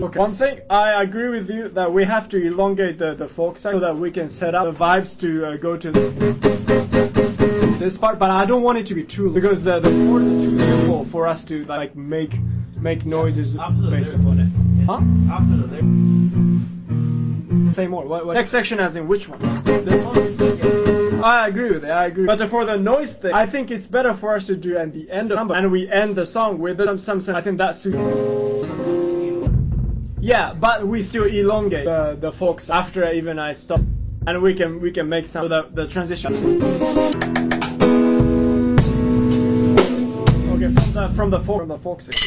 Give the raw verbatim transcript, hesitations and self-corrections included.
Okay. One thing, I agree with you that we have to elongate the, the folk section so that we can set up the vibes to uh, go to this part, but I don't want it to be too long because the, the chords are too simple for us to like make make noises based upon it. Huh? After the lyrics. Say more. What, what? Next section as in which one? This one? I agree with it, I agree. But for the noise thing, I think it's better for us to do at the end of the song, and we end the song with some, some, some I think that suits. Yeah, but we still elongate the, the folks after even I stop. And we can we can make some of the, the transition. Okay, from the from the folk from the folk section.